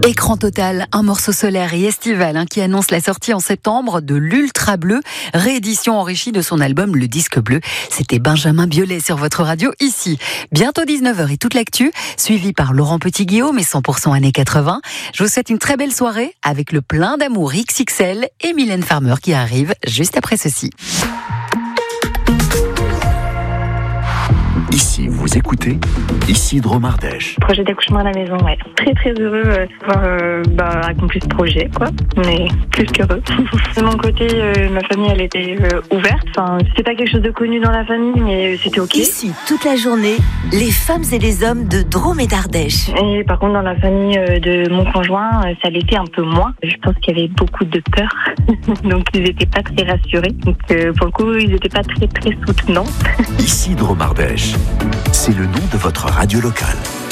Écran total, un morceau solaire et estival qui annonce la sortie en septembre de l'Ultra Bleu, réédition enrichie de son album Le Disque Bleu. C'était Benjamin Biolay sur votre radio ici. Bientôt 19h et toute l'actu, suivi par Laurent Petit-Guillaume et 100% années 80. Je vous souhaite une très belle soirée avec le plein d'amour XXL et Mylène Farmer qui arrive juste après ceci. Ici, vous écoutez Isidro Mardèche. Projet d'accouchement à la maison, ouais. Très très heureux d'avoir accompli ce projet, quoi. On est plus qu'heureux. De mon côté, ma famille, elle était ouverte. Enfin, c'était pas quelque chose de connu dans la famille, mais c'était ok. Ici, toute la journée, les femmes et les hommes de Drôme et d'Ardèche. Et par contre, dans la famille de mon conjoint, ça l'était un peu moins. Je pense qu'il y avait beaucoup de peur. Donc, ils étaient pas très rassurés. Donc, pour le coup, ils étaient pas très très soutenants. Isidro Mardèche, c'est le nom de votre radio locale.